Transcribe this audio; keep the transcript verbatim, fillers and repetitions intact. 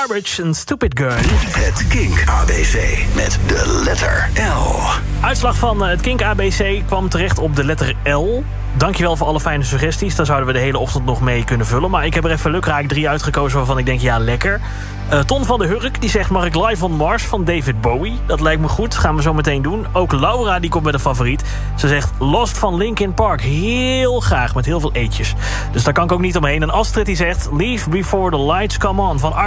Garbage en Stupid Girl. Het Kink A B C met de letter L. Uitslag van het Kink A B C kwam terecht op de letter L. Dankjewel voor alle fijne suggesties. Daar zouden we de hele ochtend nog mee kunnen vullen. Maar ik heb er even lukraak drie uitgekozen waarvan ik denk, ja, lekker. Uh, Ton van de Hurk, die zegt, mag ik Live on Mars van David Bowie? Dat lijkt me goed, gaan we zo meteen doen. Ook Laura, die komt met een favoriet. Ze zegt Lost van Linkin Park. Heel graag, met heel veel eetjes. Dus daar kan ik ook niet omheen. En Astrid, die zegt Leave Before the Lights Come On van